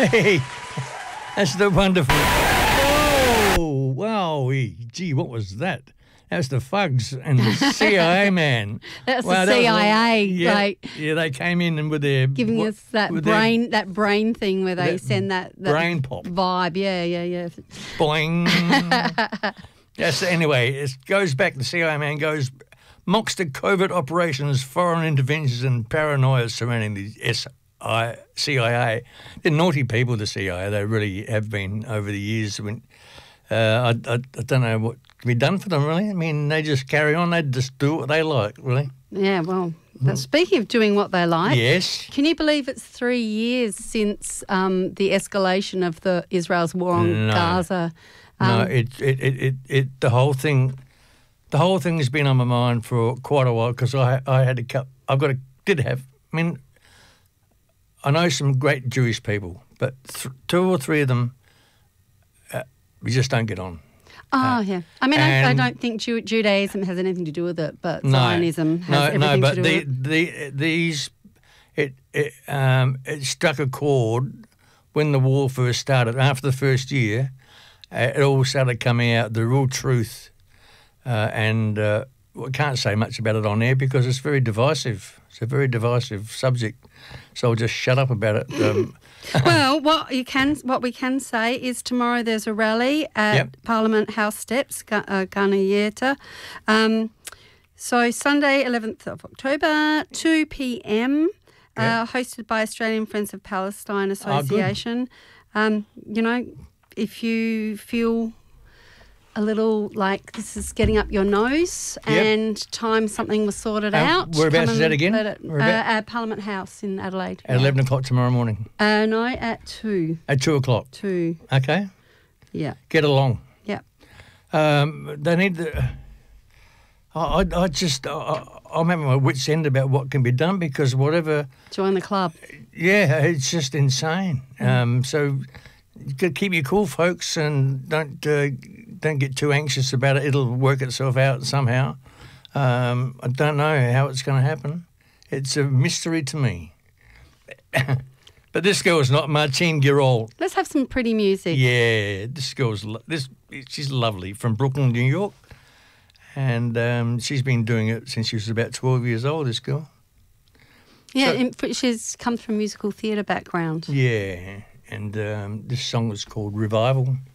Hey, that's the wonderful. Oh, wow. Gee, what was that? That's the Fugs and the CIA man. That's Wow, the that was CIA, yeah, they came in and with their giving us that brain thing where they send that brain pop vibe. Yeah. Boing. Yes. Anyway, it goes back. The CIA man goes mocks the covert operations, foreign interventions, and paranoia surrounding the CIA. They're naughty people, the CIA. They really have been over the years. I don't know what can be done for them, really. I mean, they just carry on. They just do what they like, really. Yeah, well, but speaking of doing what they like, yes. Can you believe it's 3 years since the escalation of Israel's war on Gaza? No, the whole thing has been on my mind for quite a while because I know some great Jewish people, but two or three of them we just don't get on. Oh, yeah. I mean, I don't think Judaism has anything to do with it, but Zionism has everything to do with it. It struck a chord when the war first started. After the first year, it all started coming out, the real truth, and we can't say much about it on air because it's very divisive. It's a very divisive subject, so I'll just shut up about it. Well, what we can say is tomorrow there's a rally at Parliament House steps, Garnayeta. So Sunday, 11th of October, 2 p.m, hosted by Australian Friends of Palestine Association. If you feel a little like this is getting up your nose and time something was sorted out. Whereabouts is that again? At Parliament House in Adelaide. At 11 o'clock tomorrow morning? No, at 2. At 2 o'clock? 2. Okay. Yeah. Get along. Yeah. They need the... I'm at my wit's end about what can be done because whatever... Join the club. Yeah, it's just insane. So you got to keep your cool, folks, and don't get too anxious about it. It'll work itself out somehow. I don't know how it's going to happen. It's a mystery to me. But this girl's not Martine Girol. Let's have some pretty music. Yeah, she's lovely, from Brooklyn, New York. And she's been doing it since she was about 12 years old, this girl. Yeah, she's comes from a musical theatre background. Yeah, and this song is called Revival.